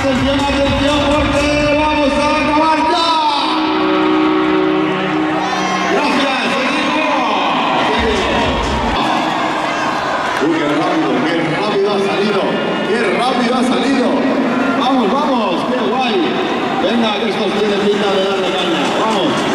Atención, atención, porque vamos a acabar ya. Gracias, seguimos. Uy, qué rápido ha salido, qué rápido ha salido. Vamos, vamos, qué guay. Venga, que esto tiene pinta de darle caña. Vamos.